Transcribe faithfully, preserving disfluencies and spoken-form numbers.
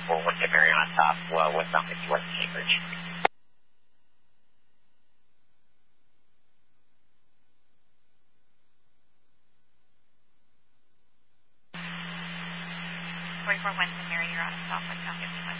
twenty-four West Mariana Top, well, westbound fifty-one Cambridge. twenty-four West Mariana Top, westbound fifty-one.